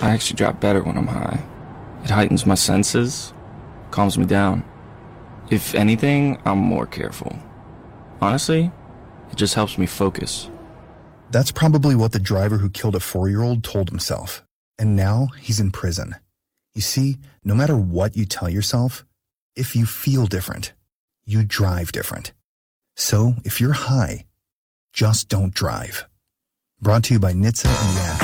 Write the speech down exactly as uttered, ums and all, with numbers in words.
I actually drive better when I'm high. It heightens my senses, calms me down. If anything, I'm more careful. Honestly, it just helps me focus. That's probably what the driver who killed a four-year-old told himself. And now he's in prison. You see, no matter what you tell yourself, if you feel different, you drive different. So if you're high, just don't drive. Brought to you by N H T S A and the ad.